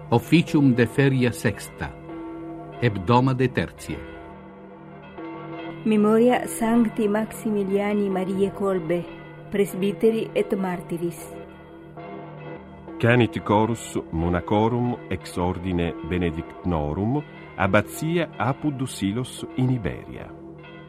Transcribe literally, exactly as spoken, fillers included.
Officium de feria sexta, hebdoma de tertie. Memoria Sancti Maximiliani Mariae Kolbe, presbiteri et martyris. Canit chorus monacorum ex ordine benedictinorum, abbatia Apud Silos in Iberia.